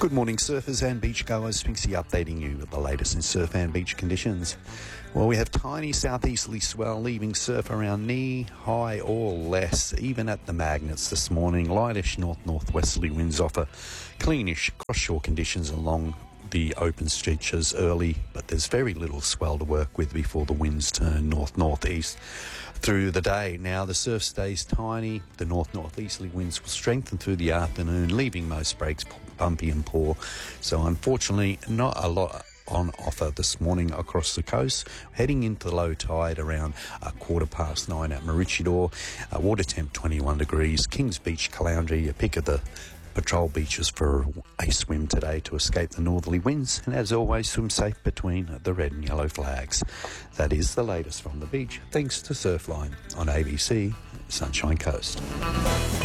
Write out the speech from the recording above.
Good morning, surfers and beachgoers. Spinksy updating you with the latest in surf and beach conditions. Well, we have tiny southeasterly swell leaving surf around knee-high or less, even at the Magnets this morning. Lightish north-northwesterly winds offer cleanish cross-shore conditions along the open stretches early, but there's very little swell to work with before the winds turn north-northeast through the day. Now, the surf stays tiny. The north-northeasterly winds will strengthen through the afternoon, leaving most breaks bumpy and poor. So, unfortunately, not a lot on offer this morning across the coast. Heading into low tide around 9:15 at Maroochydore. Water temp 21 degrees. Kings Beach, Caloundra, a pick of the patrol beaches for a swim today to escape the northerly winds, and as always, swim safe between the red and yellow flags. That is the latest from the beach, thanks to Surfline on ABC Sunshine Coast.